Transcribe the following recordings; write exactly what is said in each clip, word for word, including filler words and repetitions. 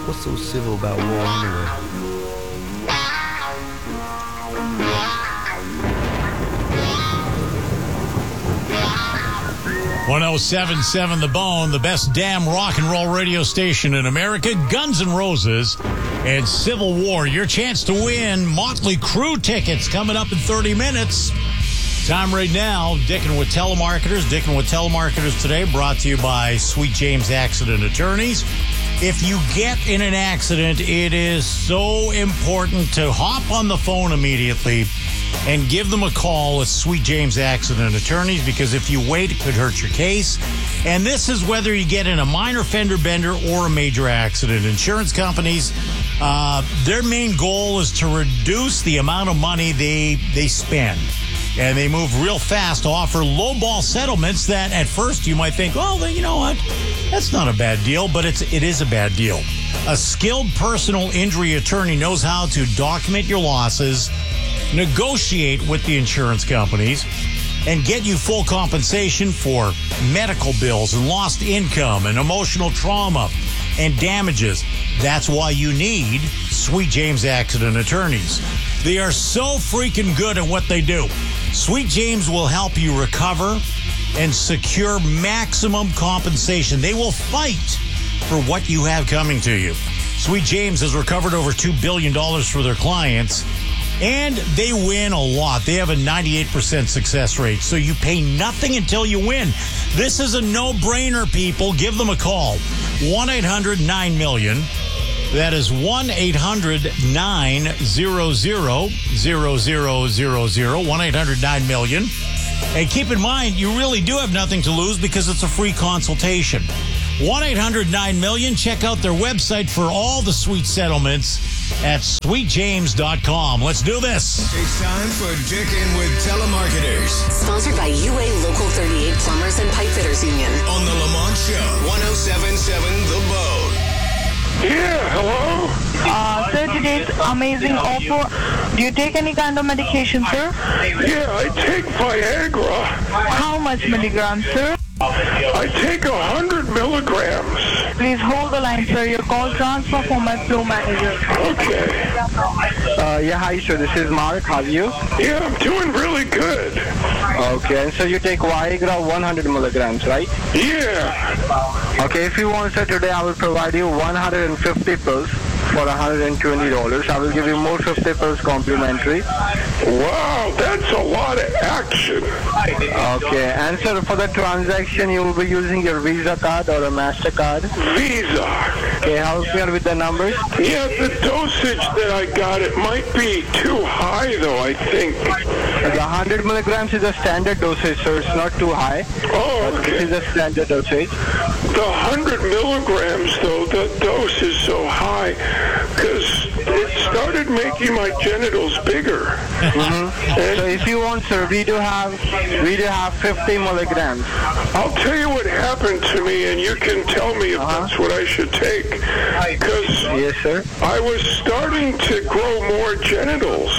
What's so civil about war anyway? one oh seven point seven The Bone, the best damn rock and roll radio station in America. Guns N' Roses and Civil War. Your chance to win Motley Crue tickets coming up in thirty minutes. Time right now, Dickin' with Telemarketers. Dickin' with Telemarketers today brought to you by Sweet James Accident Attorneys. If you get in an accident, it is so important to hop on the phone immediately and give them a call at Sweet James Accident Attorneys, because if you wait, it could hurt your case. And this is whether you get in a minor fender bender or a major accident. Insurance companies, uh, their main goal is to reduce the amount of money they they spend. And they move real fast to offer lowball settlements that at first you might think, oh, you know what, that's not a bad deal, but it's it is a bad deal. A skilled personal injury attorney knows how to document your losses, negotiate with the insurance companies, and get you full compensation for medical bills and lost income and emotional trauma and damages. That's why you need Sweet James Accident Attorneys. They are so freaking good at what they do. Sweet James will help you recover and secure maximum compensation. They will fight for what you have coming to you. Sweet James has recovered over two billion dollars for their clients, and they win a lot. They have a ninety-eight percent success rate, so you pay nothing until you win. This is a no-brainer, people. Give them a call. one eight hundred nine million. That is one eight hundred nine hundred zero zero zero zero. one eight hundred nine million. And keep in mind, you really do have nothing to lose because it's a free consultation. one eight hundred nine million. Check out their website for all the sweet settlements at sweet james dot com. Let's do this. It's time for Dickin' with Telemarketers. Sponsored by U A Local thirty-eight Plumbers and Pipefitters Union. On the Lamont Show, one oh seven point seven The Bone. Yeah, hello? Uh, sir, today's amazing offer. Do you take any kind of medication, sir? Yeah, I take Viagra. How much milligrams, sir? I take a hundred milligrams. Please hold the line, sir. Your call transfer for my flow manager. Okay. Uh, yeah, hi, sir. This is Mark. How are you? Yeah, I'm doing really good. Okay, and so you take Viagra one hundred milligrams, right? Yeah. Okay, if you want, sir, today I will provide you one hundred fifty pills for one hundred twenty dollars. I will give you more fifty pills complimentary. Wow, that's a lot of action. Okay, and sir, for the transaction, you will be using your Visa card or a MasterCard? Visa. Okay, help me out with the numbers. Yeah, the dosage that I got, it might be too high, though, I think. The one hundred milligrams is a standard dosage, so it's not too high. Oh, okay. This is a standard dosage. The one hundred milligrams, though, the dose is so high because it started making my genitals bigger. Mm-hmm. So if you want, sir, we do have we do have fifty milligrams. I'll tell you what happened to me, and you can tell me if uh-huh. that's what I should take. Because yes, sir. I was starting to grow more genitals.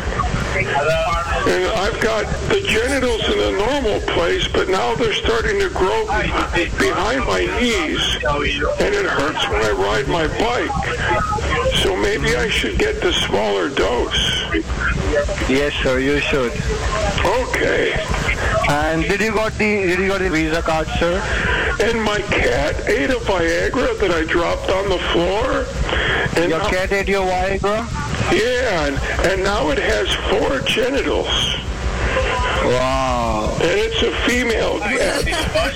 And I've got the genitals in the normal place, but now they're starting to grow behind my knees, and it hurts when I ride my bike. So maybe I should get the smaller dose. Yes, sir, you should. Okay. And did you got the did you got the Visa card, sir? And my cat ate a Viagra that I dropped on the floor. And your now, cat ate your Viagra? Yeah, and, and now it has four genitals. Wow. And it's a female cat.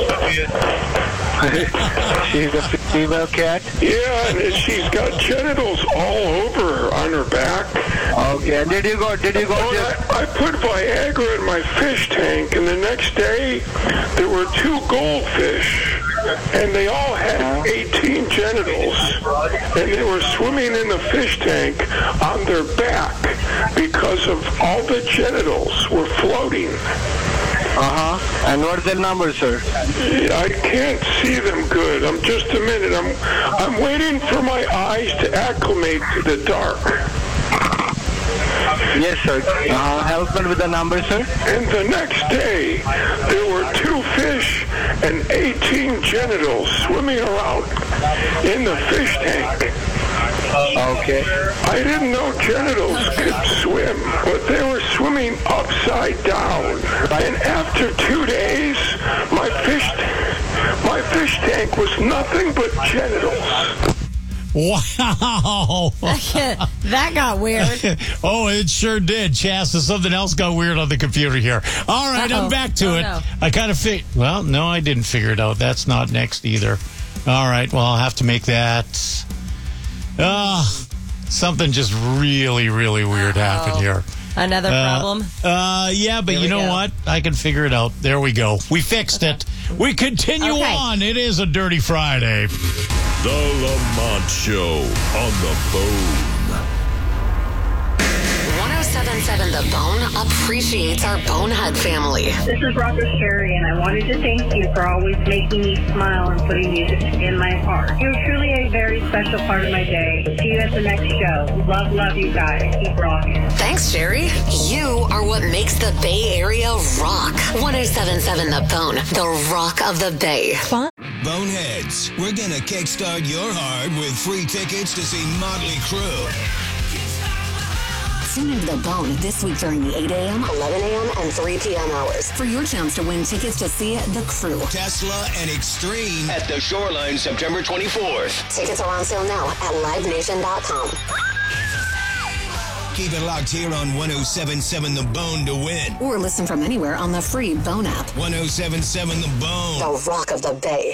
She's a female cat? Yeah, and she's got genitals all over her, on her back. Okay, and did you go, did you go oh, to... I, I put Viagra in my fish tank, and the next day, there were two goldfish, and they all had eighteen genitals, and they were swimming in the fish tank on their back because of all the genitals were floating. Uh-huh. And what's the number, sir? I can't see them good. I'm just a minute. I'm I'm waiting for my eyes to acclimate to the dark. Yes, sir. Uh, help me with the number, sir. And the next day, there were two fish and eighteen genitals swimming around in the fish tank. Okay. I didn't know genitals could swim, but they were swimming upside down. And after two days, my fish, my fish tank was nothing but genitals. Wow. That got weird. Oh, it sure did, Chasta. Something else got weird on the computer here. All right, Uh-oh. I'm back to Oh, it. no. I kind of fig- Well, no, I didn't figure it out. That's not next either. All right, well, I'll have to make that. Uh, something just really, really weird Uh-oh. happened here. Another Uh, problem? Uh, yeah, but Here you we know go. what? I can figure it out. There we go. We fixed it. We continue Okay. on. It is a Dirty Friday. The Lamont Show on the Bone. ten seventy-seven The Bone appreciates our Bonehead family. This is Robert Sherry, and I wanted to thank you for always making me smile and putting music in my heart. You're truly a very special part of my day. See you at the next show. Love, love you guys. Keep rocking. Thanks, Jerry. You are what makes the Bay Area rock. ten seventy-seven The Bone, the rock of the Bay. Boneheads, we're gonna kickstart your heart with free tickets to see Motley Crue. Tune into The Bone this week during the eight a.m., eleven a.m., and three p.m. hours for your chance to win tickets to see The Crew. Tesla and Extreme at the Shoreline September twenty-fourth. Tickets are on sale now at live nation dot com. Keep it locked here on ten seventy-seven The Bone to win. Or listen from anywhere on the free Bone app. ten seventy-seven The Bone. The rock of the Bay.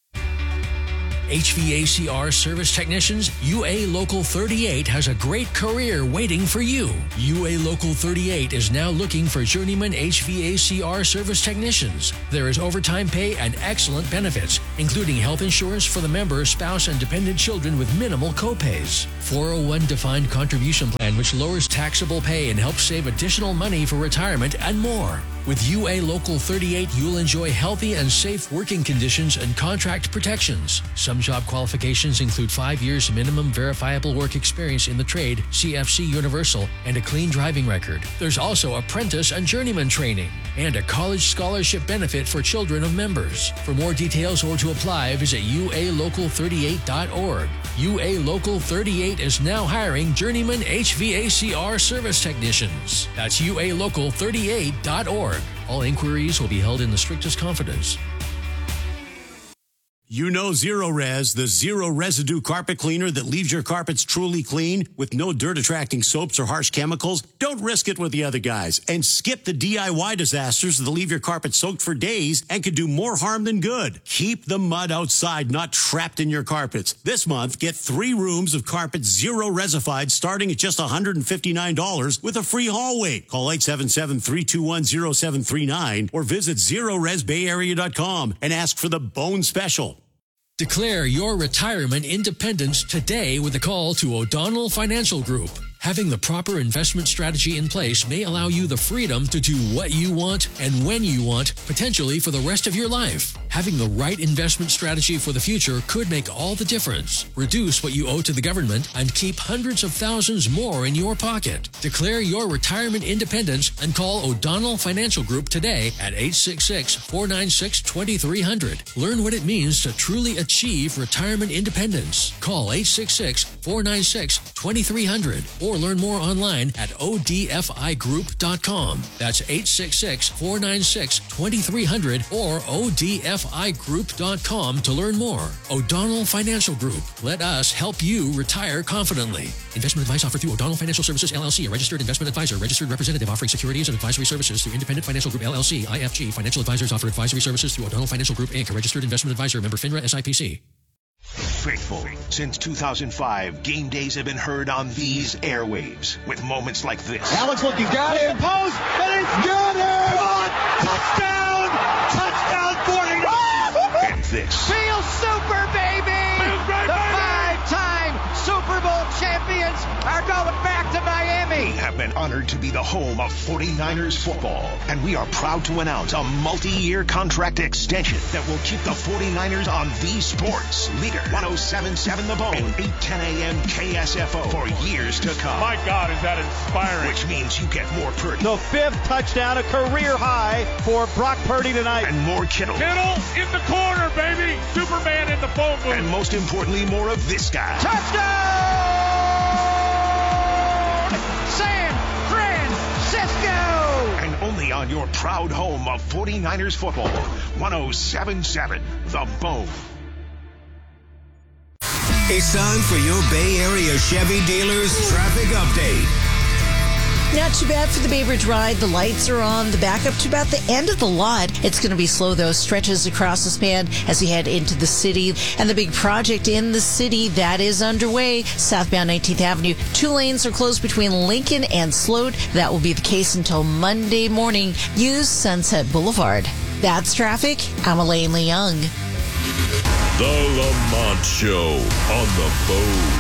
H V A C R service technicians, U A Local thirty-eight has a great career waiting for you. U A Local thirty-eight is now looking for journeyman H V A C R service technicians. There is overtime pay and excellent benefits, including health insurance for the member, spouse, and dependent children with minimal copays. four oh one defined contribution plan, which lowers taxable pay and helps save additional money for retirement and more. With U A Local thirty-eight, you'll enjoy healthy and safe working conditions and contract protections. Some job qualifications include five years minimum verifiable work experience in the trade, C F C Universal, and a clean driving record. There's also apprentice and journeyman training, and a college scholarship benefit for children of members. For more details or to apply, visit U A local thirty-eight dot org. U A Local thirty-eight is now hiring journeyman H V A C R service technicians. That's U A local thirty-eight dot org. All inquiries will be held in the strictest confidence. You know Zero Res, the zero residue carpet cleaner that leaves your carpets truly clean with no dirt-attracting soaps or harsh chemicals. Don't risk it with the other guys and skip the D I Y disasters that leave your carpet soaked for days and can do more harm than good. Keep the mud outside, not trapped in your carpets. This month, get three rooms of carpet Zero Resified starting at just one hundred fifty-nine dollars with a free hallway. Call eight seven seven, three two one, zero seven three nine or visit zero res bay area dot com and ask for the Bone Special. Declare your retirement independence today with a call to O'Donnell Financial Group. Having the proper investment strategy in place may allow you the freedom to do what you want and when you want, potentially for the rest of your life. Having the right investment strategy for the future could make all the difference. Reduce what you owe to the government and keep hundreds of thousands more in your pocket. Declare your retirement independence and call O'Donnell Financial Group today at eight six six, four nine six, two three zero zero. Learn what it means to truly achieve retirement independence. Call eight six six, four nine six, two three zero zero or learn more online at O D F I group dot com. That's eight six six, four nine six, two three zero zero or O D F I group dot com to learn more. O'Donnell Financial Group. Let us help you retire confidently. Investment advice offered through O'Donnell Financial Services, L L C, a registered investment advisor, registered representative offering securities and advisory services through Independent Financial Group, L L C, I F G. Financial advisors offer advisory services through O'Donnell Financial Group, Incorporated, a registered investment advisor, member FINRA S I P C. Faithful. Since two thousand five, game days have been heard on these airwaves with moments like this. Alex looking, got him. Post, and it's got him. Touchdown! Touchdown, forty-nine! And this. Feel super, baby! The five-time Super Bowl champions are going back to Miami. We have been honored to be the home of forty-niners football, and we are proud to announce a multi-year contract extension that will keep the forty-niners on the sports leader. ten seventy-seven The Bone, eight ten a.m. K S F O for years to come. My God, is that inspiring. Which means you get more Purdy. The fifth touchdown, a career high for Brock Purdy tonight. And more Kittle. Kittle in the corner, baby. Superman in the phone booth. And most importantly, more of this guy. Touchdown! San Francisco. And only on your proud home of forty-niners football, one oh seven point seven The Bone. It's time for your Bay Area Chevy dealers traffic update. Not too bad for the Bay Bridge ride. The lights are on. The back up to about the end of the lot. It's going to be slow, though. Stretches across the span as we head into the city. And the big project in the city, that is underway. Southbound nineteenth Avenue. Two lanes are closed between Lincoln and Sloat. That will be the case until Monday morning. Use Sunset Boulevard. That's traffic. I'm Elaine Leung. The Lamont Show on the Bone.